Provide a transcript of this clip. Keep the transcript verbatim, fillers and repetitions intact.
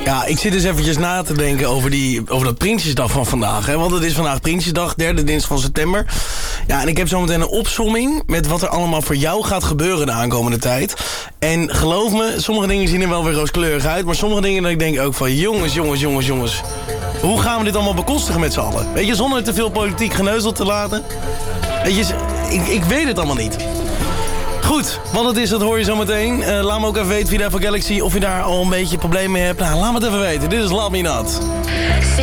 Ja, ik zit dus eventjes na te denken over, die, over dat Prinsjesdag van vandaag. Hè? Want het is vandaag Prinsjesdag, derde dinsdag van september. Ja, en ik heb zometeen een opsomming met wat er allemaal voor jou gaat gebeuren de aankomende tijd. En geloof me, sommige dingen zien er wel weer rooskleurig uit. Maar sommige dingen dat ik denk ook van jongens, jongens, jongens, jongens. Hoe gaan we dit allemaal bekostigen met z'n allen? Weet je, zonder te veel politiek geneuzel te laten. Weet je, ik, ik weet het allemaal niet. Goed, wat het is, dat hoor je zo meteen. Uh, laat me ook even weten via de Galaxy of je daar al een beetje problemen mee hebt. Nou, laat me het even weten. Dit is Love Me Not.